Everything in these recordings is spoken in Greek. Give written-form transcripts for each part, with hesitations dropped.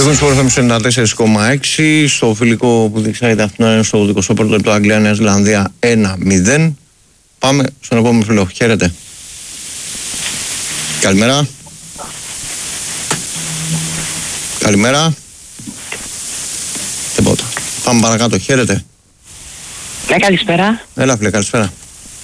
Πήγαν στο FM 94,6 στο φιλικό που διεξάγεται αυτήν την ώρα στο 21ο λεπτό Αγγλία-Νέα Ζηλανδία 1-0. Πάμε στον επόμενο φιλό. Χαίρετε. Καλημέρα. Καλημέρα. Τίποτα. Πάμε παρακάτω. Χαίρετε. Ναι, καλησπέρα. Έλα φίλε, καλησπέρα.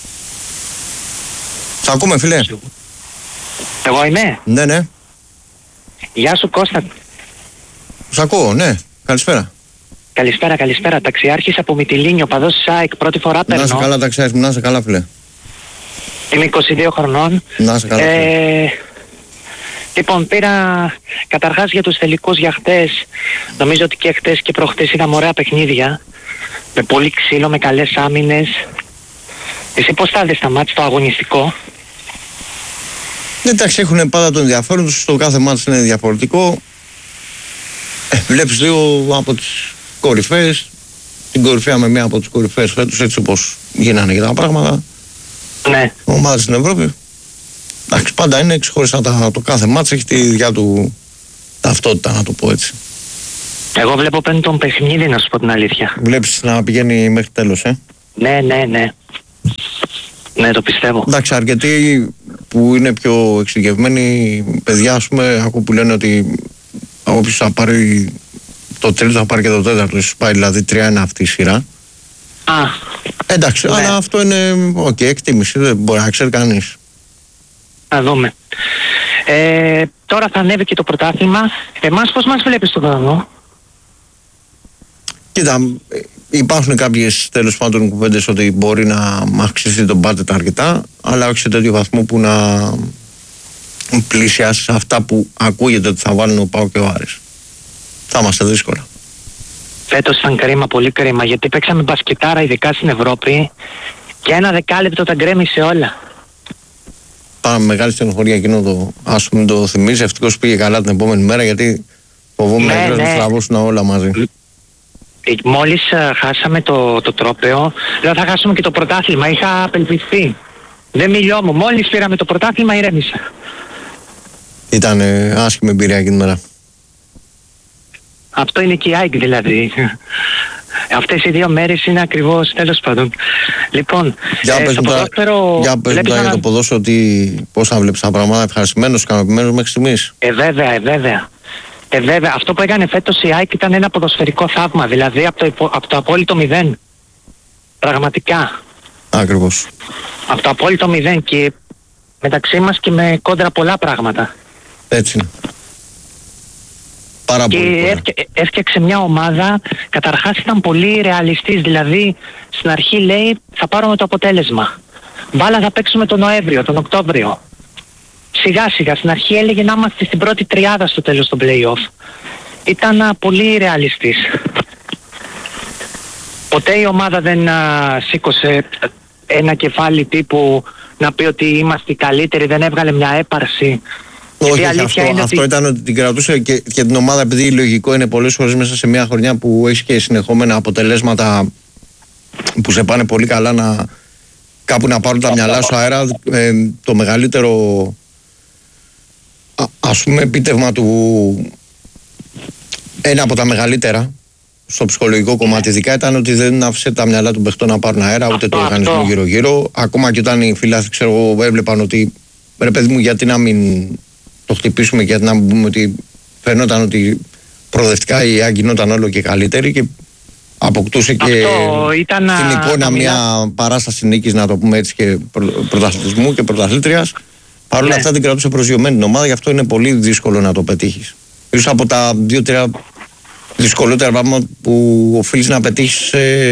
Σ' ακούμε φίλε. Εγώ είμαι. Ναι, ναι. Γεια σου Κώστα. Σ' ακούω, ναι. Καλησπέρα. Καλησπέρα. Ταξιάρχης από Μυτιλήνιο, παδός ΣΑΕΚ, πρώτη φορά παίρνω. Να σε καλά ταξιάρχη μου, να σε καλά φίλε. Είμαι 22 χρονών. Να σε καλά φίλε. Λοιπόν, πήρα καταρχάς για τους τελικούς για χτες. Νομίζω ότι και χτες και προχτες είδαμε ωραία παιχνίδια. Με πολύ ξύλο, με καλές άμυνες. Εσύ πώς θα δεις τα μάτς το αγωνιστικό? Εντάξει, έχουν πάντα τον ενδιαφέρον τους, το κάθε μάτς είναι διαφορετικό. Βλέπεις δύο από τις κορυφαίες, την κορυφαία με μία από τις κορυφαίες φέτος, έτσι όπως γίνανε και τα πράγματα. Ναι. Ομάδες στην Ευρώπη. Εντάξει, πάντα είναι ξεχωριστά το κάθε μάτς, έχει τη διά του ταυτότητα, να το πω έτσι. Εγώ βλέπω πέντε τον παιχνίδι, να σου πω την αλήθεια. Βλέπεις να πηγαίνει μέχρι τέλος, Ναι. Ναι, το πιστεύω. Εντάξει, αρκετοί που είναι πιο εξειδικευμένοι παιδιά, ας πούμε, ακούω που λένε ότι όποιος θα πάρει το τρίτο θα πάρει και το τέταρτο, ίσως πάει δηλαδή 3-1 αυτή η σειρά. Εντάξει, ναι. Αλλά αυτό είναι εκτίμηση, δεν μπορεί να ξέρει κανείς. Να δούμε. Τώρα θα ανέβει και το πρωτάθλημα. Εμάς πώς μας βλέπεις στον χρόνο? Κοίτα, υπάρχουν κάποιες τέλος πάντων κουβέντες ότι μπορεί να αυξηθεί τον μπάτζετ αρκετά, αλλά όχι σε τέτοιο βαθμό που να πλησιάσει σε αυτά που ακούγεται ότι θα βάλουν ο ΠΑΟΚ και ο Άρης. Θα είμαστε δύσκολα. Φέτος ήταν κρίμα, πολύ κρίμα, γιατί παίξαμε μπασκετάρα ειδικά στην Ευρώπη και ένα δεκάλεπτο τα γκρέμισε όλα. Πάμε μεγάλη στενοχωρία εκείνο το, ας πούμε, το θυμίζει. Ευτυχώς πήγε καλά την επόμενη μέρα, γιατί φοβόμουν να τραβούσουν όλα μαζί. Μόλις χάσαμε το τρόπαιο, λέω θα χάσουμε και το πρωτάθλημα, είχα απελπιστεί. Δεν μιλιόμουν, μόλις πήραμε το πρωτάθλημα ηρέμησα. Ήταν άσχημη εμπειρία εκείνη την μέρα. Αυτό είναι και η ΑΕΚ δηλαδή. Αυτές οι δύο μέρες είναι ακριβώς, τέλος πάντων. Λοιπόν, στο ποδόσφαιρο... Για πες μου για το ποδόσφαιρο, πώς θα βλέπεις τα πράγματα, ευχαριστημένος, ικανοποιημένος μέχρι στιγμής? Βέβαια, αυτό που έκανε φέτος η ΑΕΚ ήταν ένα ποδοσφαιρικό θαύμα, δηλαδή από το απόλυτο 0. Πραγματικά. Ακριβώς. Από το απόλυτο 0 και μεταξύ μας και με κόντρα πολλά πράγματα. Έτσι είναι. Πάρα και έφτιαξε μια ομάδα, καταρχάς ήταν πολύ ρεαλιστής, δηλαδή στην αρχή λέει θα πάρουμε το αποτέλεσμα. Μπάλα θα παίξουμε τον Νοέμβριο, τον Οκτώβριο. Σιγά σιγά, στην αρχή έλεγε να είμαστε στην πρώτη τριάδα στο τέλος των play-off. Ήταν πολύ ρεαλιστής. Ποτέ η ομάδα δεν σήκωσε ένα κεφάλι τύπου να πει ότι είμαστε οι καλύτεροι, δεν έβγαλε μια έπαρση. Όχι, αυτό ήταν ότι την κρατούσε και την ομάδα, επειδή λογικό είναι πολλές φορές μέσα σε μια χρονιά που έχει και συνεχόμενα αποτελέσματα που σε πάνε πολύ καλά κάπου να πάρουν τα μυαλά σου αέρα. Το μεγαλύτερο ας πούμε επίτευγμα του, ένα από τα μεγαλύτερα στο ψυχολογικό κομμάτι ειδικά, ήταν ότι δεν άφησε τα μυαλά του παιχτών να πάρουν αέρα, ούτε το οργανισμό γύρω-γύρω. Ακόμα και όταν οι φίλαθλοι, ξέρω εγώ, έβλεπαν ότι ρε παιδί μου, γιατί να μην το χτυπήσουμε και γιατί να μην πούμε ότι φαινόταν ότι προοδευτικά η ΑΕΚ γινόταν όλο και καλύτερη και αποκτούσε και την εικόνα μια παράσταση νίκης, να το πούμε έτσι, και πρωταθλητισμού και πρωταθλήτριας. Παρ' όλα αυτά την κρατούσε προσγειωμένη την ομάδα, γι' αυτό είναι πολύ δύσκολο να το πετύχεις. Ίσως από τα 2-3 δυσκολότερα πράγματα που οφείλεις να πετύχεις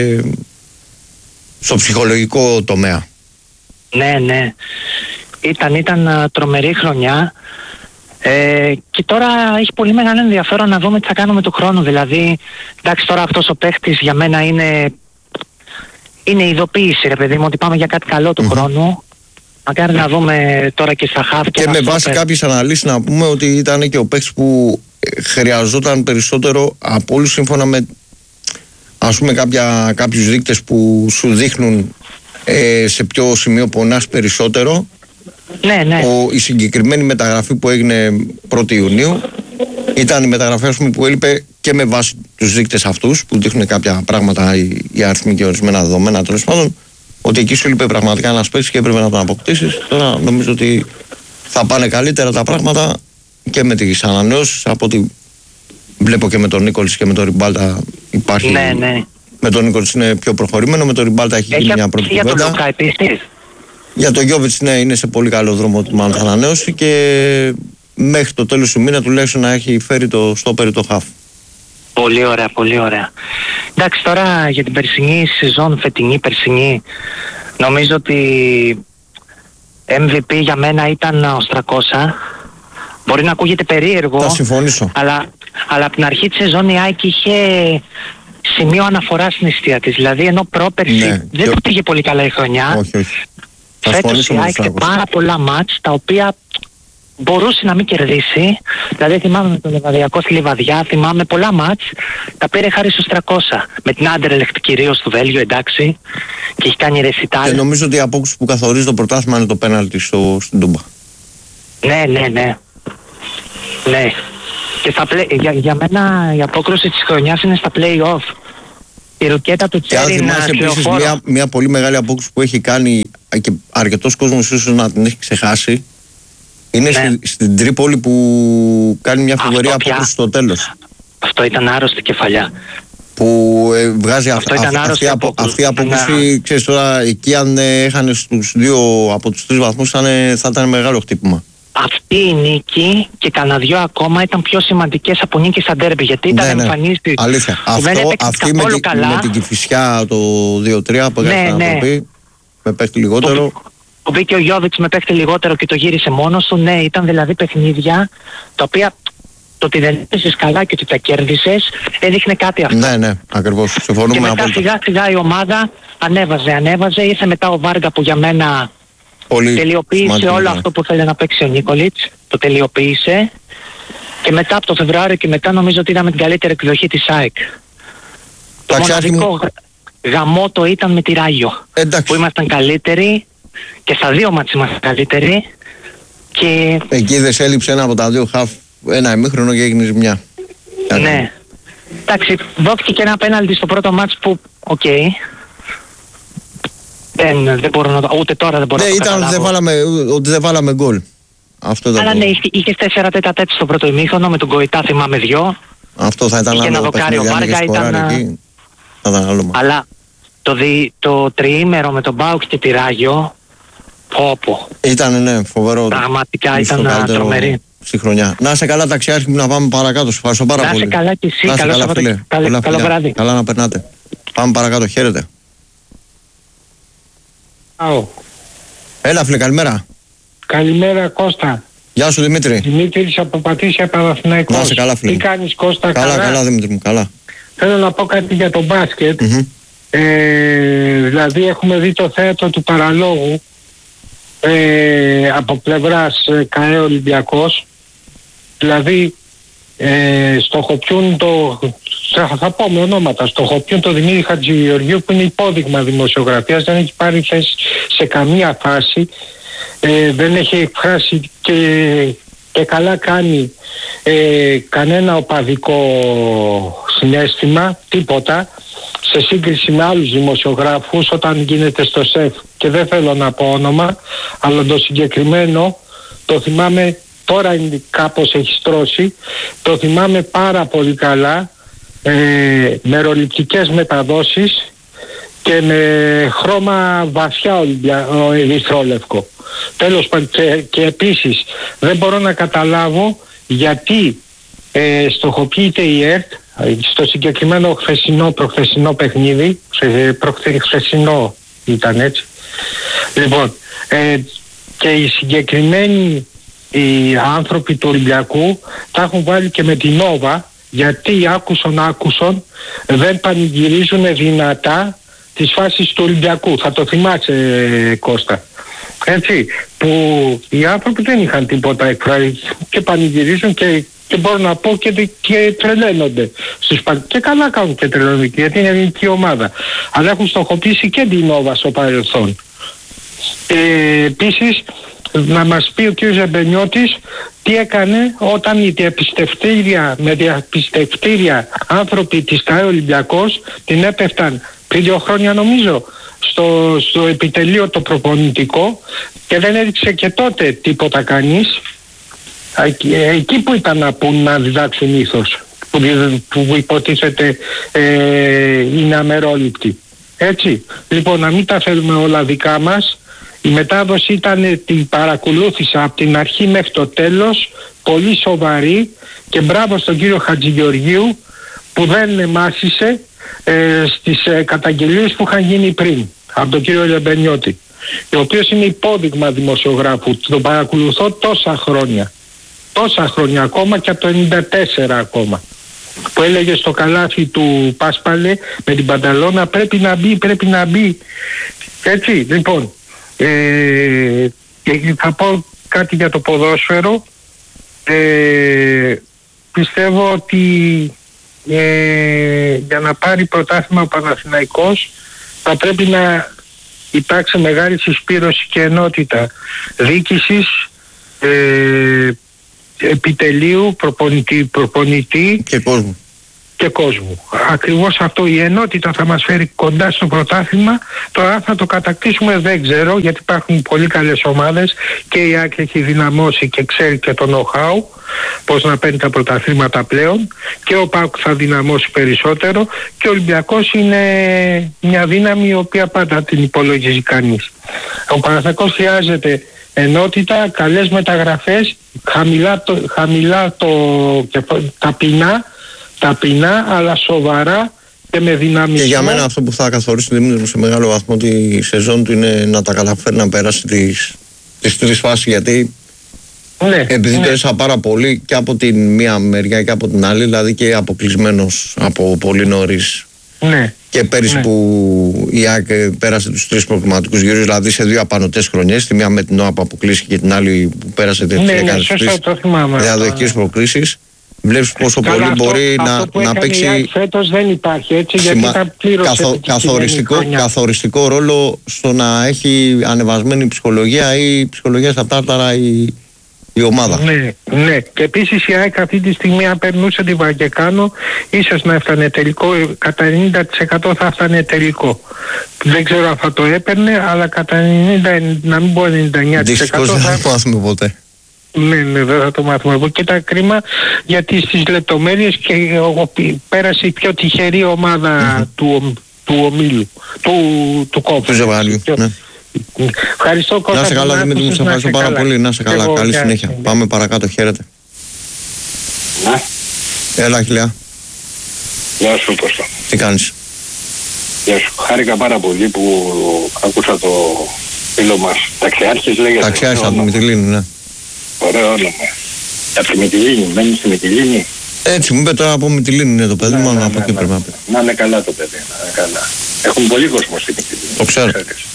στο ψυχολογικό τομέα. Ναι. Ήταν τρομερή χρονιά. Και τώρα έχει πολύ μεγάλο ενδιαφέρον να δούμε τι θα κάνουμε του χρόνου. Δηλαδή, εντάξει, τώρα αυτός ο παίχτης για μένα είναι ειδοποίηση, ρε παιδί μου, ότι πάμε για κάτι καλό του χρόνου. Μακάρι να δούμε τώρα και στα χαφ και με βάση κάποιες αναλύσεις να πούμε ότι ήταν και ο παίχτης που χρειαζόταν περισσότερο από όλους, σύμφωνα με, ας πούμε, κάποιους δείκτες που σου δείχνουν σε ποιο σημείο πονάς περισσότερο. Ναι. Η συγκεκριμένη μεταγραφή που έγινε 1η Ιουνίου Ήταν η μεταγραφή που έλειπε και με βάση τους δείκτες αυτούς που δείχνουν κάποια πράγματα, οι αριθμοί και ορισμένα δεδομένα τέλος πάντων, ότι εκεί σου έλειπε πραγματικά ένας παίκτης και έπρεπε να τον αποκτήσεις. Τώρα νομίζω ότι θα πάνε καλύτερα τα πράγματα και με τις ανανεώσεις, από ό,τι βλέπω και με τον Νίκολιτς και με τον Ριμπάλτα υπάρχει. Ναι. Με τον Νίκολιτς είναι πιο προχωρημένο, με τον Ριμπάλτα έχει γίνει μια πρώτη κουβέντα. Για τον Λουκά επίσης. Για τον Γιόβιτς, ναι, είναι σε πολύ καλό δρόμο ότι μάλλον θα ανανεώσει και μέχρι το τέλος του μήνα τουλάχιστον να έχει φέρει το στόπερ το χαφ. Πολύ ωραία, πολύ ωραία. Εντάξει, τώρα για την περσινή σεζόν, φετινή, περσινή, νομίζω ότι MVP για μένα ήταν ο Στρακόσα. Μπορεί να ακούγεται περίεργο. Θα συμφωνήσω. Αλλά από την αρχή της σεζόν η ΑΕΚ είχε σημείο αναφορά στην αιστεία της. Δηλαδή ενώ πρόπερση δεν του πήγε πολύ καλά η χρονιά. Όχι. Φέτος η ΑΕΚ είχε πάρα πολλά μάτς τα οποία μπορούσε να μην κερδίσει. Δηλαδή θυμάμαι με το Λεβαδιακό στη Λιβαδιά, θυμάμαι πολλά μάτς τα πήρε χάρη στο Στρακόσα. Με την Άντερλεχτ κυρίως του Βέλγιο, εντάξει, και έχει κάνει ρεσιτάλ. Και νομίζω ότι η απόκριση που καθορίζει το πρωτάθλημα είναι το πέναλτι στην Τούμπα. Ναι. Και για μένα η απόκριση της χρονιάς είναι στα play-off. Η ρουκέτα του Τσέρι να επίσης μια πολύ μεγάλη απόκριση που έχει κάνει και αρκετός κόσμος ίσως να την έχει ξεχάσει. Είναι στην Τρίπολη που κάνει μια φοβερή απόκριση στο τέλος. Αυτό ήταν άρρωστη κεφαλιά. Που βγάζει αυτή η απόκριση, ξέρεις τώρα, εκεί αν έχανε στους 2 από τους 3 βαθμούς θα ήταν μεγάλο χτύπημα. Αυτή η νίκη και κανένα 2 ακόμα ήταν πιο σημαντικές από νίκες στα ντέρμπι, γιατί ήταν εμφανίσεις. Αλήθεια. Αυτή με την Κηφισιά το 2-3 που έκανε την ανατροπή, με παίχτη λιγότερο. Που μπήκε ο Γιόβιτς με παίχτη λιγότερο και το γύρισε μόνος του. Ναι, ήταν δηλαδή παιχνίδια τα οποία το ότι δεν έπαιζες καλά και ότι τα κέρδισες έδειχνε κάτι αυτό. Ναι, ακριβώς. Συμφωνούμε. Και μετά σιγά σιγά η ομάδα ανέβαζε. Ήρθε μετά ο Βάργα που για μένα τελειοποίησε όλο αυτό που θέλει να παίξει ο Νίκολιτς. Το τελειοποίησε. Και μετά από το Φεβρουάριο και μετά νομίζω ότι είδαμε την καλύτερη εκδοχή της ΑΕΚ. Το μοναδικό γαμότο ήταν με τη Ράγιο. Που ήμασταν καλύτεροι και στα 2 μάτς ήμασταν καλύτεροι. Και εκεί δεν σε έλειψε ένα από τα 2 χαφ, ένα ημίχρονο και έγινε ζημιά. Ναι. Εντάξει, δόθηκε και ένα πέναλτι στο πρώτο μάτς που, δεν μπορώ να το, ούτε τώρα δεν μπορώ να το καταλάβω. Ότι δεν βάλαμε γκολ. Αλλά ναι, είχες 4 τέτα-τέτ στο πρώτο ημίχρονο, με τον Γκοϊτά θυμάμαι 2. Αυτό θα ήταν άλλο παιχνίδι, αν είχες σκοράρει εκεί, θα ήταν άλλο. Αλλά το τριήμερο με τον Μπάουκ και τη Ράγιο, ήταν φοβερό. Πραγματικά ήταν τρομερή. Στη χρονιά. Να είσαι καλά, ταξιάρχη μου, να πάμε παρακάτω. Σου ευχαριστώ πάρα πολύ. Να είσαι καλά και εσύ. Καλό βράδυ. Καλά να περνάτε. Πάμε παρακάτω. Χαίρετε. Έλα φίλε, καλημέρα. Καλημέρα Κώστα. Γεια σου Δημήτρη. Δημήτρης από Πατήσια Παναθηναϊκός. Να είσαι καλά φίλε. Τι κάνεις Κώστα? Καλά Δημήτρη μου, καλά. Θέλω να πω κάτι για το μπάσκετ. Δηλαδή έχουμε δει το θέατρο του παραλόγου από πλευράς ΚΑΕ Ολυμπιακός. Δηλαδή στοχοποιούν θα πω με ονόματα, στοχοποιούν το Δημήτρη Χατζηγεωργίου που είναι υπόδειγμα δημοσιογραφίας, δεν έχει πάρει θέση σε καμία φάση, δεν έχει εκφράσει και καλά κάνει κανένα οπαδικό συναίσθημα, τίποτα, σε σύγκριση με άλλους δημοσιογράφους όταν γίνεται στο ΣΕΦ, και δεν θέλω να πω όνομα, αλλά το συγκεκριμένο το θυμάμαι, τώρα κάπως έχει στρώσει, το θυμάμαι πάρα πολύ καλά, μεροληπτικές μεταδόσεις και με χρώμα βαθιά ερυθρόλευκο. Τέλος πάντων, και επίσης δεν μπορώ να καταλάβω γιατί στοχοποιείται η ΕΡΤ στο συγκεκριμένο προχθεσινό παιχνίδι, προχθεσινό ήταν έτσι. Λοιπόν, και οι συγκεκριμένοι οι άνθρωποι του Ολυμπιακού τα έχουν βάλει και με την Νόβα, γιατί άκουσον δεν πανηγυρίζουν δυνατά τις φάσεις του Ολυμπιακού. Θα το θυμάσαι Κώστα. Έτσι, που οι άνθρωποι δεν είχαν τίποτα εκφράσει και πανηγυρίζουν και μπορώ να πω και τρελαίνονται και καλά κάνουν και τρελαίνονται, γιατί είναι ελληνική ομάδα, αλλά έχουν στοχοποιήσει και την Νόβα στο παρελθόν. Επίσης να μας πει ο κ. Ζεμπενιώτης τι έκανε όταν οι με διαπιστευτήρια άνθρωποι της ΚΑΕ Ολυμπιακός την έπεφταν πριν 2 χρόνια νομίζω στο επιτελείο το προπονητικό και δεν έδειξε και τότε τίποτα κανείς. Εκεί που ήταν να διδάξουν ήθος που υποτίθεται είναι αμερόληπτοι. Έτσι, λοιπόν, να μην τα θέλουμε όλα δικά μας. Η μετάδοση ήταν, την παρακολούθησα από την αρχή μέχρι το τέλος, πολύ σοβαρή, και μπράβο στον κύριο Χατζηγεωργίου που δεν μάσησε στις καταγγελίες που είχαν γίνει πριν από τον κύριο Λεμπενιώτη, ο οποίος είναι υπόδειγμα δημοσιογράφου. Τον παρακολουθώ τόσα χρόνια ακόμα, και από το 94 ακόμα, που έλεγε στο καλάθι του Πάσπαλε με την πανταλώνα πρέπει να μπει. Έτσι, λοιπόν, και θα πω κάτι για το ποδόσφαιρο. Πιστεύω ότι για να πάρει πρωτάθλημα ο Παναθηναϊκός θα πρέπει να υπάρξει μεγάλη συσπήρωση και ενότητα διοίκησης, επιτελείου, προπονητή και κόσμου. Ακριβώς αυτό, η ενότητα θα μας φέρει κοντά στο πρωτάθλημα. Τώρα αν θα το κατακτήσουμε δεν ξέρω, γιατί υπάρχουν πολύ καλές ομάδες και η ΑΕΚ έχει δυναμώσει και ξέρει και το know-how πώς να παίρνει τα πρωταθλήματα πλέον, και ο ΠΑΟΚ θα δυναμώσει περισσότερο, και ο Ολυμπιακός είναι μια δύναμη η οποία πάντα την υπολογίζει κανείς. Ο Παναθηναϊκός χρειάζεται ενότητα, καλές μεταγραφές, χαμηλά ταπεινά, αλλά σοβαρά και με δυναμισμό. Και για μένα αυτό που θα καθορίσει την Δημήτρη σε μεγάλο βαθμό τη σεζόν του είναι να τα καταφέρει να περάσει τις 3 φάσεις, γιατί επειδή το έζησα πάρα πολύ και από την μία μεριά και από την άλλη, δηλαδή και αποκλεισμένος από πολύ νωρίς. Ναι. Και πέρυσι που η ΑΕΚ πέρασε τους 3 προκριματικούς γύρους, δηλαδή σε 2 απανωτές χρονιές, τη μία με την ΟΑ που αποκλείστηκε και την άλλη που πέρασε τις διαδοχικές προκρίσεις. Βλέπεις πόσο πολύ μπορεί να παίξει φέτος δεν υπάρχει, έτσι, γιατί τα πλήρωσε καθοριστικό ρόλο στο να έχει ανεβασμένη ψυχολογία ή ψυχολογία στα τάρταρα η ομάδα. Ναι, και επίσης η ΑΕΚ αυτή τη στιγμή αν περνούσε τη Βαγεκάνο ίσως να έφτανε τελικό, κατά 90% θα έφτανε τελικό. Δεν ξέρω αν θα το έπαιρνε, αλλά κατά 90%, να μην πω 99%. Δυστυχώς δεν θα το μάθουμε ποτέ. Ναι, δεν θα το μάθουμε. Και τα κρίμα, γιατί στις λεπτομέρειες και πέρασε η πιο τυχερή ομάδα του ομίλου, του κόπου. Του ζευγαριού, ναι. Ευχαριστώ, Κώστα. Να σε καλά, Δημήτρη μου, σε ευχαριστώ πάρα πολύ. Να σε καλά, καλή συνέχεια. Πάμε παρακάτω, χαίρετε. Έλα, Χιλιά. Γεια σου, Κώστα. Τι κάνεις? Γεια σου. Χάρηκα πάρα πολύ που άκουσα το φίλο μας. Ταξιάρχης λέγεται. Ταξιάρχης από τη Μυτιλήνη, ναι. Ωραίο όνομα. Από τη Μυτιλήνη, μένει στη Μυτιλήνη. Έτσι, μου είπε τώρα από Μυτιλήνη είναι το παιδί, μόνο από εκεί πρέπει να πει. Να είναι καλά το παιδί, να είναι καλά. Έχουν πολύ κόσμο στη Μυτιλήνη. Το ξέρω.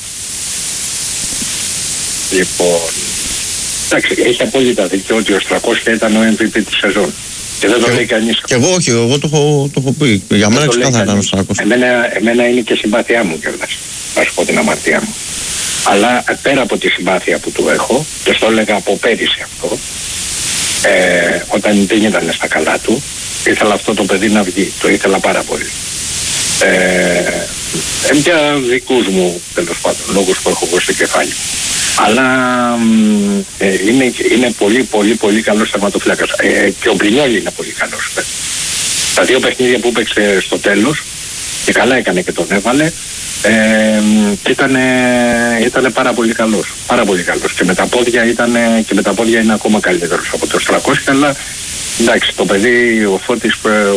Λοιπόν, εντάξει, έχει απόλυτα δίκιο ότι ο Στρακόσια ήταν ο MVP της σεζόν. Και δεν το λέει κανείς. Και εγώ όχι, εγώ το έχω πει. Για μένα ξεκάθαρα ήταν ο Στρακόσια. Εμένα είναι και συμπάθειά μου κιόλας. Να σου πω την αμαρτία μου. Αλλά πέρα από τη συμπάθεια που του έχω, και στο έλεγα από πέρυσι αυτό, όταν δεν ήταν στα καλά του, ήθελα αυτό το παιδί να βγει. Το ήθελα πάρα πολύ. Για δικούς μου, τέλος πάντων, λόγους που έχω εγώ στο κεφάλι μου. Αλλά είναι πολύ πολύ πολύ καλός τερματοφύλακας. Και ο Μπρινιόλι είναι πολύ καλός. Τα 2 παιχνίδια που έπαιξε στο τέλος, και καλά έκανε και τον έβαλε, ήταν πάρα πολύ καλός. Πάρα πολύ καλός. Και με τα πόδια είναι ακόμα καλύτερος από το Στρακόσια, αλλά εντάξει, το παιδί, ο Φώτης,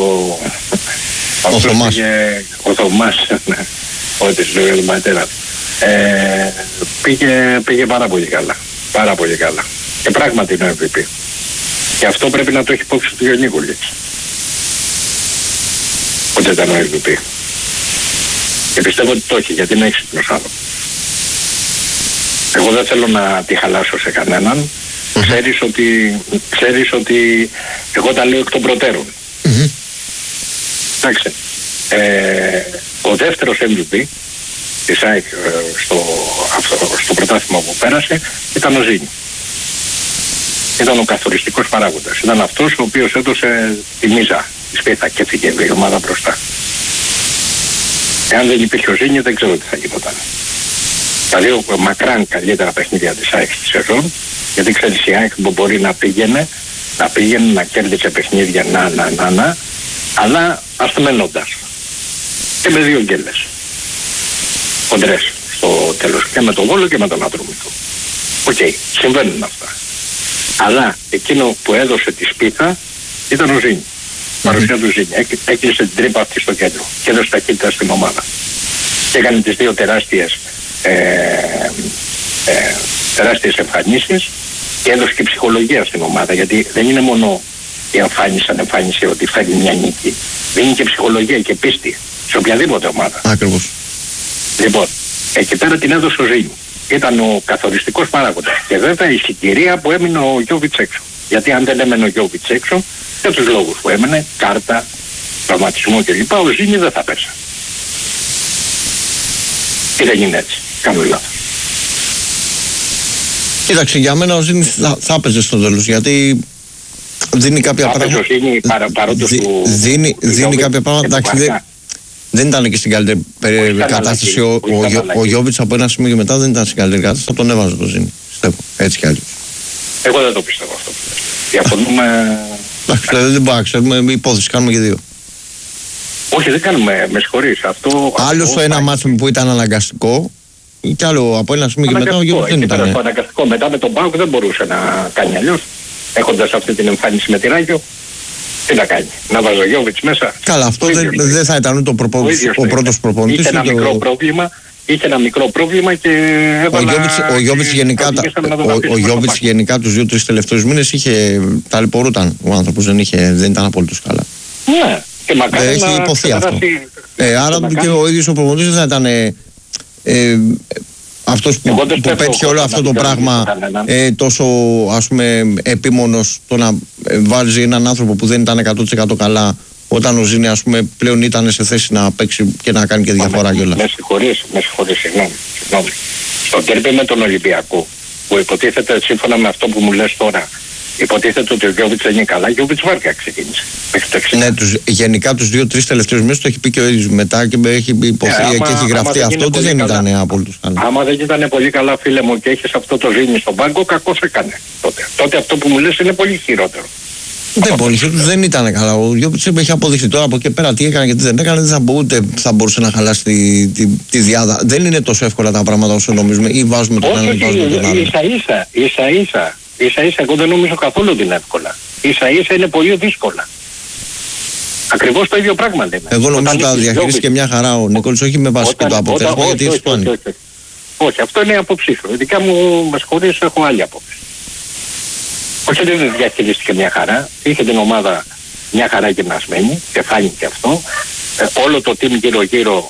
ο Θωμάς, ό,τι σου λέει ο πατέρα, πήγε πάρα πολύ καλά. Πάρα πολύ καλά. Και πράγματι είναι MVP. Και αυτό πρέπει να το έχει υπόψη του Γιονίκουλης. Ότι ήταν ο MVP. Και πιστεύω ότι το έχει, γιατί είναι έξυπνος άνθρωπος. Εγώ δεν θέλω να τη χαλάσω σε κανέναν. Ξέρεις ότι εγώ τα λέω εκ των προτέρων. Εντάξει. Ο δεύτερος MVP της ΑΕΚ στο πρωτάθλημα που πέρασε ήταν ο Ζήνη. Ήταν ο καθοριστικός παράγοντας. Ήταν αυτός ο οποίος έδωσε τη μίζα τη Σπίθα και έφυγε η ομάδα μπροστά. Εάν δεν υπήρχε ο Ζήνη, δεν ξέρω τι θα γινόταν. Τα δύο μακράν καλύτερα παιχνίδια της ΑΕΚ στη σεζόν, γιατί ξέρεις η ΑΕΚ μπορεί να πήγαινε, να κέρδισε παιχνίδια, αλλά ασθεμένοντας. Και με 2 γκέλες. Κοντρές στο τέλος. Και με τον Βόλο και με τον Ατρόμητο. Οκ, συμβαίνουν αυτά. Αλλά εκείνο που έδωσε τη Σπίθα ήταν ο Ζήνη. Παρουσία του Ζήνη. Έκλεισε την τρύπα αυτή στο κέντρο και έδωσε ταχύτητα στην ομάδα. Και έκανε τις 2 τεράστιες εμφανίσεις και έδωσε και ψυχολογία στην ομάδα, γιατί δεν είναι μόνο η εμφάνιση ότι φέρνει μια νίκη, δίνει και ψυχολογία και πίστη σε οποιαδήποτε ομάδα. Ακριβώς. Λοιπόν, εκεί πέρα την έδωσε ο Ζήνη. Ήταν ο καθοριστικός παράγοντας. Και βέβαια η συγκυρία που έμεινε ο Γιώβιτς έξω. Γιατί αν δεν έμενε ο Γιώβιτς έξω, για τους λόγους που έμενε, κάρτα, τραυματισμό κλπ, ο Ζήνη δεν θα πέσει. Και δεν είναι έτσι. Κάνω λάθος. Κοίταξε, για μένα ο Ζήνης θα έπαιζε στο τέλος, γιατί δίνει κάποια πράγματα. Δίνει κάποια πράγματα. Εντάξει, δεν ήταν και στην καλύτερη κατάσταση. Ο Γιώβιτς από ένα σημείο και μετά δεν ήταν στην καλύτερη κατάσταση. Θα τον έβαζε το Ζήνη. Πιστεύω. Έτσι κι αλλιώς. Εγώ δεν το πιστεύω αυτό. Διαφωνούμε. Εντάξει, δεν μπορούμε να ξέρουμε. Υπόθεση κάνουμε και 2. Όχι, δεν κάνουμε. Με συγχωρείς. Άλλο στο ένα μάτσο που ήταν αναγκαστικό. Κι άλλο από ένα σημείο και μετά ο Γιώβιτς δεν ήταν. Αναγκαστικό. Μετά με τον ΠΑΟΚ δεν μπορούσε να κάνει αλλιώς. Έχοντας αυτή την εμφάνιση με τη Ράγιο, τι να κάνει, να βάζει ο Γιώβιτς μέσα. Καλά, αυτό δεν θα ήταν ούτε ο πρώτος προπονητής. Είχε ένα μικρό πρόβλημα και έβαλα... Ο Γιώβιτς γενικά τους 2-3 τελευταίους μήνες ταλαιπωρούταν ο άνθρωπος, δεν ήταν απολύτως καλά. Ναι, και μακάρι έχει υποθεί αυτό. Άρα και ο ίδιος ο προπονητής δεν θα ήταν αυτός που πέτυχε όλο αυτό το πράγμα τόσο, ας πούμε, επίμονος το να βάζει έναν άνθρωπο που δεν ήταν 100% καλά, όταν ο Ζήνη, ας πούμε, πλέον ήταν σε θέση να παίξει και να κάνει και διαφορά κιόλας. Με συγχωρείς, συγγνώμη. Στο ντέρμπι με τον Ολυμπιακό, που υποτίθεται, σύμφωνα με αυτό που μου λες τώρα, υποτίθεται ότι ο Γιώβιτς δεν είναι καλά, Γιώβιτς βάρκα ξεκίνησε. Ναι, γενικά τους 2-3 τελευταίους μήνες το έχει πει και ο ίδιος μετά και έχει υποθεί και έχει γραφτεί αυτό ότι δεν ήταν απολύτως καλά. Άμα δεν ήταν πολύ καλά, φίλε μου, και έχεις αυτό το Ζήνη στον πάγκο, κακώς έκανε τότε. Τότε αυτό που μου λες είναι πολύ χειρότερο. Δεν ήταν καλά. Ο Γιώβιτς έχει αποδειχθεί τώρα από εκεί πέρα τι έκανε και τι δεν έκανε. Δεν θα μπορούσε να χαλάσει τη διάδα. Δεν είναι τόσο εύκολα τα πράγματα όσο νομίζουμε. Ή βάζουμε τον έναν ή βάζουμε τον άλλον. Ίσα-ίσα, εγώ δεν νομίζω καθόλου ότι είναι εύκολα. Ίσα-ίσα είναι πολύ δύσκολα. Ακριβώς το ίδιο πράγμα λέμε. Εγώ νομίζω ότι τα διαχειρίστηκε μια χαρά ο Νίκολης, όχι με βάση το αποτέλεσμα, γιατί έτσι πάνε. Όχι, αυτό είναι η άποψή σου. Ειδικά μου, με συγχωρείς, έχω άλλη άποψη. Όχι ότι δεν διαχειρίστηκε μια χαρά, είχε την ομάδα μια χαρά γυμνασμένη και φάνηκε αυτό. Όλο το team γύρω-γύρω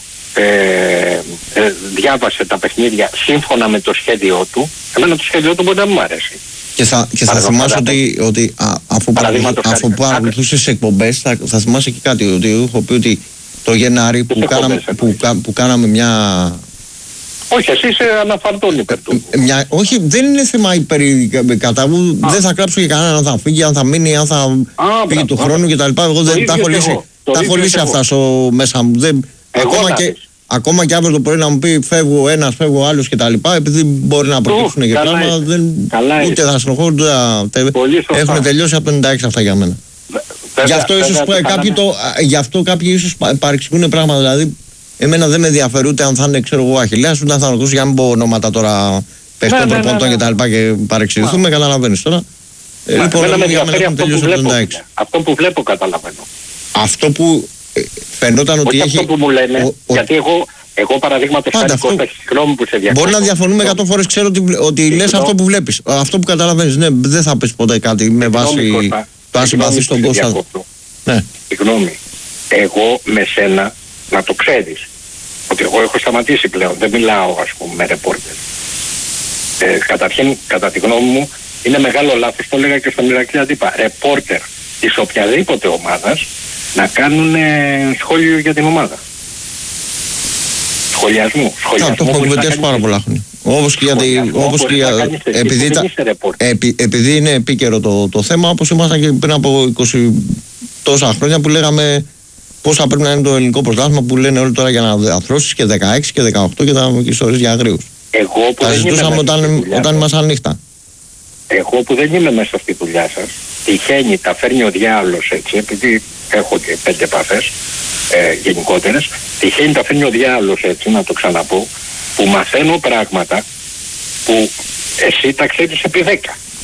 διάβασε τα παιχνίδια σύμφωνα με το σχέδιό του. Εμένα το σχέδιό του μπορεί να μου αρέσει. Και θα θυμάσαι ότι αφού παρακολουθούσες εκπομπές θα θυμάσαι και κάτι, ότι έχω πει ότι το Γενάρη που κάναμε μια... Όχι, εσύ είσαι αναφαρτών υπέρ του. Όχι, δεν είναι θέμα κατά μου, δεν θα κλάψω και κανέναν αν θα φύγει, αν θα μείνει, αν θα φύγει του χρόνου κτλ. Εγώ δεν τα έχω λύσει αυτά μέσα μου. Ακόμα και αύριο το πρωί να μου πει φεύγω ο ένας, φεύγω ο άλλος κτλ. Επειδή μπορεί να προκύψουν και πράγματα, ούτε θα συνοχώ, ούτε έχουν τελειώσει από το 96 αυτά για μένα. Γι' αυτό κάποιοι ίσως παρεξηγούν πράγματα. Δηλαδή, εμένα δεν με ενδιαφέρει ούτε αν θα είναι, ξέρω εγώ, Αχιλλέας, ούτε αν θα είναι, για να μην πω ονόματα τώρα παιχτών προπονητών κτλ. Και παρεξηγηθούμε, καταλαβαίνεις τώρα. Λοιπόν, για μένα έχουν τελειώσει από το 96. Αυτό που βλέπω καταλαβαίνω. Αυτό που φαινόταν ότι έχει... Αυτό που μου λένε, γιατί εγώ παραδείγματος χάρη συγγνώμη που σε διακόπτω. Μπορεί να διαφωνούμε 100 φορές, ξέρω ότι λες αυτό που βλέπεις, αυτό που καταλαβαίνεις. Ναι, δεν θα πεις ποτέ κάτι με βάση το αν συμπαθείς τον κόσμο. Συγγνώμη, εγώ με σένα να το ξέρεις, ότι εγώ έχω σταματήσει πλέον, δεν μιλάω ας πούμε με ρεπόρτερ. Καταρχήν, κατά τη γνώμη μου, είναι μεγάλο λάθος, το έλεγα και στον Ηρακλή Αντίπα, ρεπόρτερ της οποιαδήποτε ομάδας να κάνουν σχόλιο για την ομάδα. Σχολιασμού. Το έχω κουβεντιάσει πάρα πολλά χρόνια. Όπως και επειδή είναι επίκαιρο το θέμα, όπως ήμασταν και πριν από 20 τόσα χρόνια που λέγαμε πόσα πρέπει να είναι το ελληνικό πρωτάθλημα, που λένε όλοι τώρα για να διαθρώσεις και 16 και 18 και τα ιστορίες για αγρίους. Τα ζητούσαμε όταν ήμασταν νύχτα. Εγώ που δεν είμαι μέσα στη δουλειά σας, τυχαίνει, τα φέρνει ο διάολος έτσι, επειδή έχω και 5 επαφές γενικότερες, τυχαίνει τα φέρνει ο διάολος έτσι, να το ξαναπώ, που μαθαίνω πράγματα που εσύ τα ξέρεις επί 10.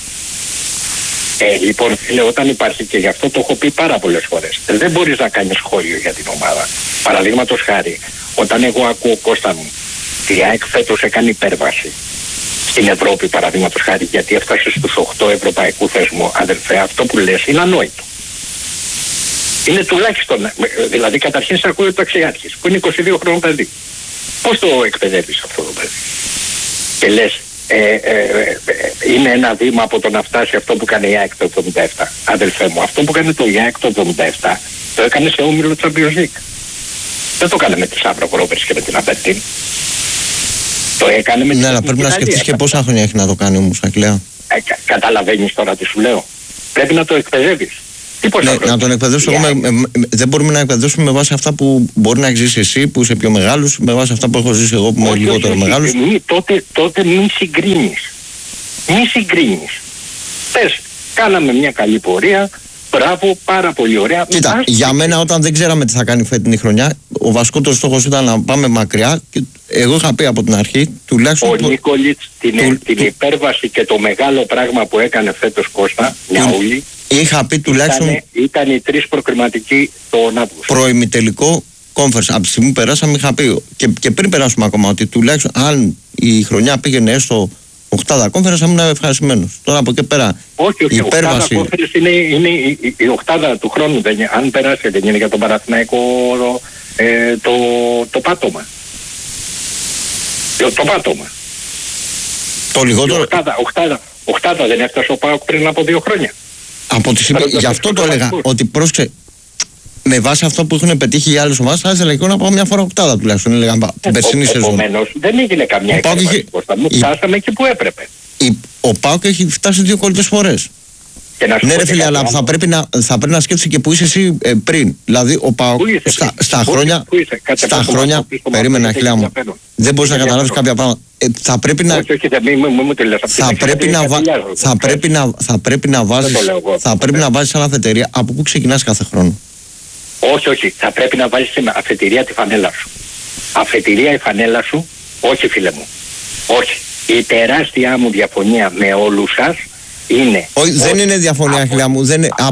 Λοιπόν, φίλε, όταν υπάρχει, και γι' αυτό το έχω πει πάρα πολλές φορές, δεν μπορείς να κάνεις σχόλιο για την ομάδα. Παραδείγματος χάρη, όταν εγώ ακούω, Κώστα μου, η ΑΕΚ φέτος έκανε υπέρβαση στην Ευρώπη, παραδείγματος χάρη, γιατί έφτασε στους 8 ευρωπαϊκού θεσμού, αδελφέ, αυτό που λες είναι ανόητο. Είναι τουλάχιστον, δηλαδή καταρχήν σε ακούει ο ταξιάρχης, που είναι 22 χρόνων παιδί. Πώς το εκπαιδεύεις αυτό το παιδί? Και λες, είναι ένα βήμα από το να φτάσει αυτό που έκανε η ΑΕΚ το 77. Αδελφέ μου, αυτό που έκανε το ΑΕΚ το 77 το έκανε σε όμιλο Champions League. Δεν το έκανε με τη Σάβρο Γρόβερς και με την Αμπερτίν. Το έκανε με την... Ναι, αλλά πρέπει να σκεφτείς και πόσα χρόνια έχει να το κάνει όμως, Ακλέα. Καταλαβαίνεις τώρα τι σου λέω? Πρέπει να το εκπαιδεύεις. Ναι, να τον εκπαιδεύσω. Δεν μπορούμε να εκπαιδεύσουμε με βάση αυτά που μπορεί να έχεις ζήσει εσύ, που είσαι πιο μεγάλος, με βάση αυτά που έχω ζήσει εγώ που είμαι λιγότερο μεγάλος. Τότε μην συγκρίνεις. Μην συγκρίνεις. Πες, κάναμε μια καλή πορεία. Μπράβο, πάρα πολύ ωραία. Κοίτα, για μένα όταν δεν ξέραμε τι θα κάνει φετινή χρονιά, ο βασικότερος στόχος ήταν να πάμε μακριά. Και εγώ είχα πει από την αρχή, τουλάχιστον. Ο Νίκολιτς την υπέρβαση και το μεγάλο πράγμα που έκανε φέτος, Κώστα, Νιαούλη. Είχα πει τουλάχιστον. Ήταν οι 3 προκριματικοί τον Αύγουστο. Προημιτελικό conference. Από τη στιγμή που περάσαμε, είχα πει και πριν περάσουμε ακόμα ότι τουλάχιστον αν η χρονιά πήγαινε έστω 8 conference, ήμουν ευχαριστημένος. Τώρα από εκεί πέρα. Όχι, η υπέρβαση. 8 conference είναι η 8 του χρόνου. Αν περάσει, δεν είναι για τον Παναθηναϊκό το πάτωμα. Το πάτωμα. Το λιγότερο. 8 δεν έφτασε ο ΠΑΟΚ πριν από 2 χρόνια. Από τη στιγμή, γι' αυτό το έλεγα, ότι πρόσεξε, με βάση αυτό που έχουν πετύχει οι άλλες ομάδες, θα ήθελα και εγώ να πάω μια φορά 8 τουλάχιστον, έλεγα την περσινή σεζόν. Επομένως, δεν έγινε καμιά εκπαίδευση. Φτάσαμε εκεί που έπρεπε. Ο ΠΑΟΚ έχει φτάσει 2 κολλητές φορές. Ναι ρε φίλε, αλλά θα πρέπει να σκέφτεσαι και που είσαι εσύ πριν. Δηλαδή ο ΠΑΟΚ στα χρόνια, περίμενα Αχιλιά μου, δεν μπορείς να καταλάβεις κάποια πράγματα. Θα πρέπει να βάζεις σαν αφετηρία από πού ξεκινάς κάθε χρόνο. Όχι, θα πρέπει να βάλεις αφετηρία τη φανέλα σου. Αφετηρία η φανέλα σου, όχι φίλε μου. Όχι. Η τεράστια μου διαφωνία με όλους σας είναι... Όχι, δεν είναι διαφωνία, Αχιλιά μου.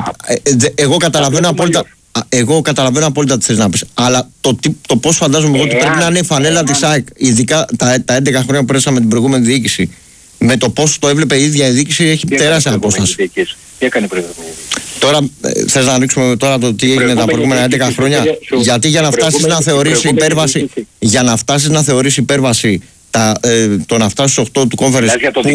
Εγώ καταλαβαίνω απόλυτα τι θες να πεις. Αλλά το πώς φαντάζομαι εγώ ότι πρέπει να είναι η φανέλα της ΑΕΚ, ειδικά τα 11 χρόνια που πέρασαμε την προηγούμενη διοίκηση, με το πώς το έβλεπε η ίδια η διοίκηση, έχει τεράστια απόσταση. Τι έκανε η προηγούμενη διοίκηση? Τώρα θες να ρίξουμε τώρα το τι έγινε τα προηγούμενα 11 χρόνια? Γιατί για να φτάσεις να θεωρήσει υπέρβαση, το να φτάσει στους 8 του conference,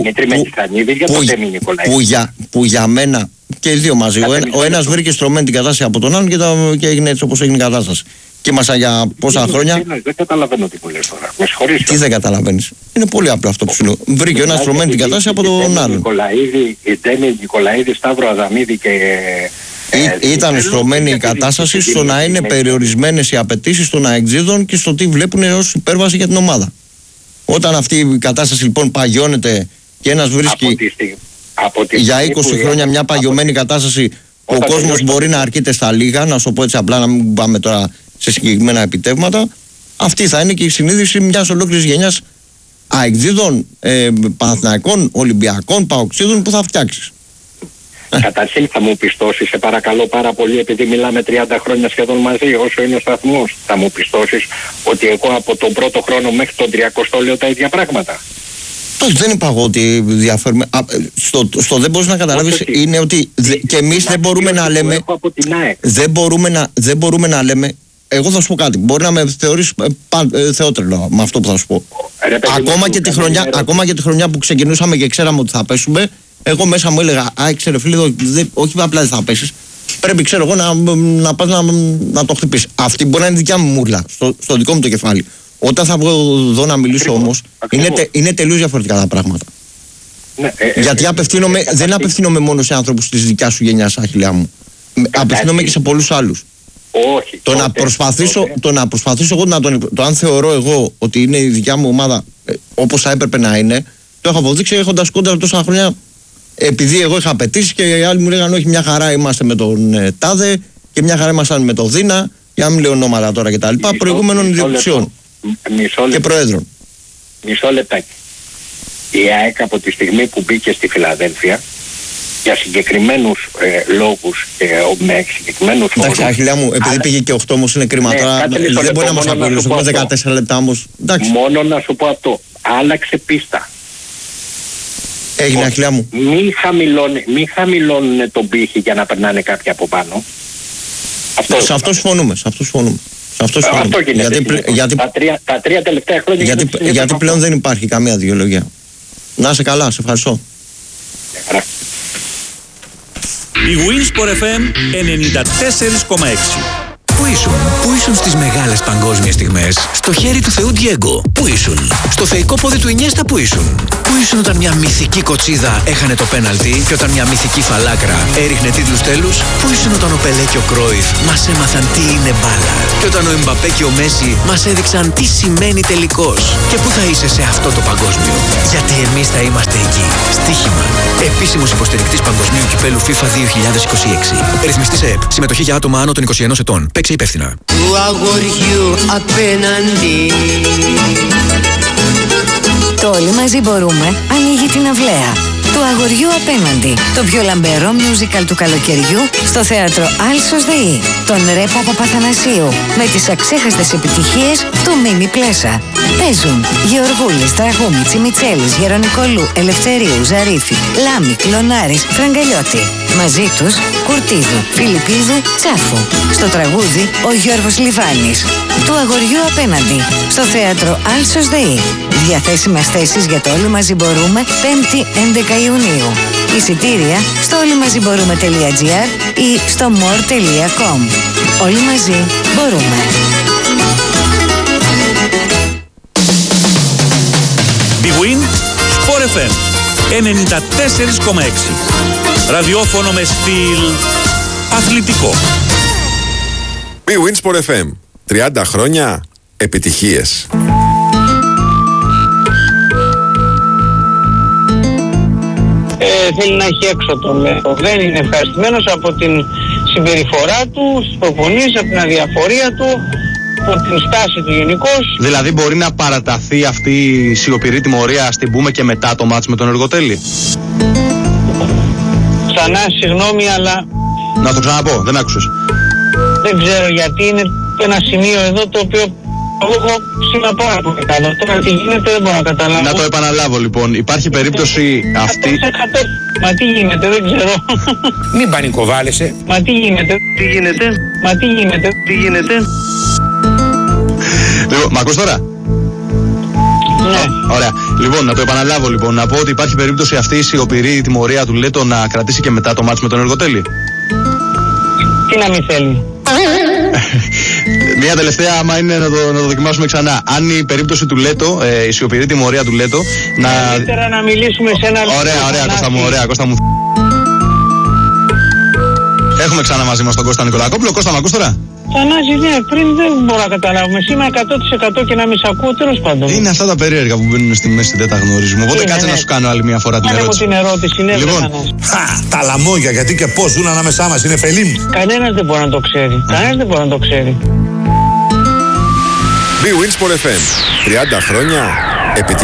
που για μένα και οι δύο μαζί, ο ένας βρήκε στρωμένη την κατάσταση από τον άλλον και έγινε έτσι όπως έγινε η κατάσταση. Και ήμασταν για πόσα χρόνια. Δεν καταλαβαίνω τι που λες τώρα. Με συγχωρείς. Τι δεν καταλαβαίνεις? Είναι πολύ απλό αυτό που σου λέω. Βρήκε ο ένας στρωμένη την κατάσταση από τον άλλον. Η Ντέμι Νικολαίδη, Σταύρο Αδαμίδη και... Ήταν στρωμένη η κατάσταση στο να είναι περιορισμένες οι απαιτήσεις των αεξίδων και στο τι βλέπουν ως υπέρβαση για την ομάδα. Όταν αυτή η κατάσταση λοιπόν παγιώνεται και ένας βρίσκει για 20 χρόνια μια παγιωμένη κατάσταση που ο κόσμος μπορεί να αρκείται στα λίγα, να σου πω έτσι απλά, να μην πάμε τώρα σε συγκεκριμένα επιτεύγματα, αυτή θα είναι και η συνείδηση μιας ολόκληρης γενιάς αεξίδων, Παναθηναϊκών, Ολυμπιακών, Παοξίδων που θα φτιάξεις. Καταρχήν θα μου πιστώσεις, σε παρακαλώ πάρα πολύ, επειδή μιλάμε 30 χρόνια σχεδόν μαζί, όσο είναι ο σταθμός, θα μου πιστώσεις ότι εγώ από τον πρώτο χρόνο μέχρι τον 30ο λέω τα ίδια πράγματα? Όχι, δεν είπα εγώ ότι διαφέρουμε. Στο δεν μπορείς να καταλάβεις είναι ότι και εμείς δεν μπορούμε να λέμε. Δεν μπορούμε να λέμε. Εγώ θα σου πω κάτι. Μπορεί να με θεωρείς θεότρελο με αυτό που θα σου πω. Ακόμα και τη χρονιά που ξεκινούσαμε και ξέραμε ότι θα πέσουμε, εγώ μέσα μου έλεγα, ξέρε φίλε, όχι απλά δεν θα πέσεις. Πρέπει, ξέρω εγώ, να πας να το χτυπήσεις. Αυτή μπορεί να είναι δικιά μου μούρλα, στο δικό μου το κεφάλι. Όταν θα βγω εδώ να μιλήσω όμως, είναι τελείως διαφορετικά τα πράγματα. Ναι, γιατί δεν απευθύνομαι μόνο σε άνθρωπους της δικιάς σου γενιάς, Αχιλλέα μου. Απευθύνομαι και σε πολλούς άλλους. Όχι. Το να προσπαθήσω εγώ το αν θεωρώ εγώ ότι είναι η δικιά μου ομάδα όπως θα έπρεπε να είναι, το έχω αποδείξει έχοντας κόντρα τόσα χρόνια. Επειδή εγώ είχα απαιτήσει και οι άλλοι μου λέγανε όχι, μια χαρά είμαστε με τον Τάδε και μια χαρά ήμασταν με τον Δίνα, για να μην λέω ονόματα τώρα κτλ. Προηγούμενων ιδιοκτησιών και προέδρων. Μισό λεπτάκι. Η ΑΕΚ από τη στιγμή που μπήκε στη Φιλαδέλφια, για συγκεκριμένους λόγους και με συγκεκριμένους όρους. Εντάξει, Αχιλλέα μου, επειδή πήγε και 8 όμως είναι κρίμα. Τώρα δεν μπορεί να μας ακούει, 14 λεπτά όμως. Μόνο να σου πω αυτό. Άλλαξε πίστα. Έγινε, Αχιλλέα μου. Μην χαμηλώνουν τον πύχη για να περνάνε κάποιοι από πάνω. Σε αυτό συμφωνούμε. Αυτό γίνεται. Τα τρία τελευταία χρόνια. Γιατί πλέον δεν υπάρχει καμία δικαιολογία. Να είσαι καλά, σε ευχαριστώ. Η Winsport FM 94,6. Πού ήσουν στις μεγάλες παγκόσμιες στιγμές? Στο χέρι του Θεού Ντιέγκο. Πού ήσουν? Στο θεϊκό πόδι του Ινιέστα. Πού ήσουν όταν μια μυθική κοτσίδα έχανε το πέναλτι και όταν μια μυθική φαλάκρα έριχνε τίτλους τέλους? Πού ήσουν όταν ο Πελέ και ο Κρόιφ μας έμαθαν τι είναι μπάλα και όταν ο Εμπαπέ και ο Μέση μας έδειξαν τι σημαίνει τελικός? Και πού θα είσαι σε αυτό το παγκόσμιο? Γιατί εμείς θα είμαστε εκεί. Στοίχημα. Επίσημος υποστηρικτής Παγκοσμίου Κυπέλου FIFA 2026. Ρυθμιστής ΕΕΠ. Συμμετοχή για άτομα άνω των 21 ετών. Παίξε υπεύθυνα. Του αγοριού απέναντι. Το Όλοι μαζί μπορούμε ανοίγει την αυλαία του αγοριού απέναντι. Το πιο λαμπερό musical του καλοκαιριού στο θέατρο Άλσος ΔΕΗ. Τον Ρε Παπαπαθανασίου με τις αξέχαστες επιτυχίες του Μίμη Πλέσα. Παίζουν Γεωργούλης, Τραγούμη, Μιτσέλης, Γερονικολού, Ελευθερίου, Ζαρίφη, Λάμη, Κλωνάρης, Φραγκαλιώτη. Μαζί τους Κουρτίδου, Φιλιππίδου, Τσάφου. Στο τραγούδι ο Γιώργος Λιβάνης. Του αγοριού απέναντι στο θέατρο Άλσος ΔΕΗ. Διαθέσιμες θέσεις για το Όλοι μαζί μπορούμε 5η 11 Ιουνίου. Εισιτήρια στο όλοιμαζιμπορούμε.gr ή στο more.com. Όλοι μαζί μπορούμε. Big Win Sport FM 94,6. Ραδιόφωνο με στυλ αθλητικό. Big Win Sport FM 30 χρόνια επιτυχίες. Θέλει να έχει έξω τον Λέο. Δεν είναι ευχαριστημένος από την συμπεριφορά του, στις προπονήσεις, από την αδιαφορία του, από την στάση του γενικώς. Δηλαδή μπορεί να παραταθεί αυτή η σιωπηρή τιμωρία, ας την πούμε, και μετά το μάτς με τον Εργοτέλη? Ξανά συγγνώμη, αλλά... Να το ξαναπώ, δεν άκουσες? Δεν ξέρω γιατί είναι ένα σημείο εδώ το οποίο εγώ έχω σήμερα πάρα πολύ καλό. Τώρα τι γίνεται δεν μπορώ να καταλάβω. Να το επαναλάβω λοιπόν, υπάρχει περίπτωση αυτή... 100%. Μα τι γίνεται, δεν ξέρω. Μην πανικοβάλλεσαι. Μα τι γίνεται. Τι γίνεται. Μα τι γίνεται. Τι γίνεται. Λοιπόν, μ' ακούς τώρα? Ναι. Ωραία. Λοιπόν, να το επαναλάβω λοιπόν. Να πω ότι υπάρχει περίπτωση αυτή η σιωπηρή τιμωρία του Λέτο να κρατήσει και μετά το μάτς με τον Εργοτέλη. Τι να μην θέλει. Μια τελευταία, άμα είναι να το δοκιμάσουμε ξανά. Αν η περίπτωση του Λέτο, η σιωπηρή τιμωρία του Λέτο, καλύτερα να μιλήσουμε σε ένα λεπτό. Ωραία, Κώστα μου, ωραία, Κώστα μου. Έχουμε ξανά μαζί μας τον Κώστα Νικολακόπουλο. Κώστα, μ' ακούς τώρα? Θανάση, ναι, πριν δεν μπορώ να καταλάβουμε. Σήμερα 100% και να μην σ' ακούω, τέλος πάντων. Είναι αυτά τα περίεργα που μπαίνουν στη μέση, δεν τα γνωρίζουμε. Οπότε κάτσε να σου κάνω άλλη μια φορά την ερώτηση. την ερώτηση, ναι, λοιπόν. Τα λαμόγια, γιατί και πώς ζουν ανάμεσά μας, είναι φελίμ. Κανένας δεν μπορεί να το ξέρει. Κανένας δεν μπορεί να το ξέρει. Big Win Sport FM 30 χρόνια επιτυχίες.